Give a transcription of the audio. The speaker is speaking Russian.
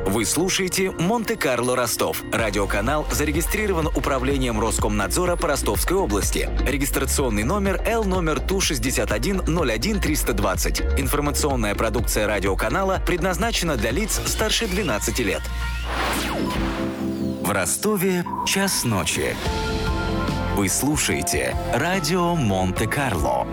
Вы слушаете «Монте-Карло Ростов». Радиоканал зарегистрирован Управлением Роскомнадзора по Ростовской области. Регистрационный номер Л номер ТУ-61-01-320. Информационная продукция радиоканала предназначена для лиц старше 12 лет. В Ростове час ночи. Вы слушаете радио Монте-Карло.